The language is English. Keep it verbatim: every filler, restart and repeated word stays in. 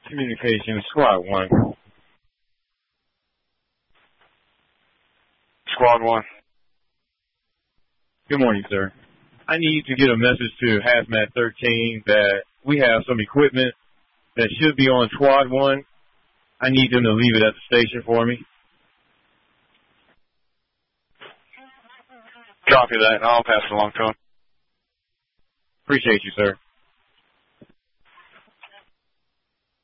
Communication, Squad one. Squad one. Good morning, sir. I need to get a message to Hazmat thirteen that we have some equipment that should be on Squad one. I need them to leave it at the station for me. Copy that. I'll pass it along to him. Appreciate you, sir.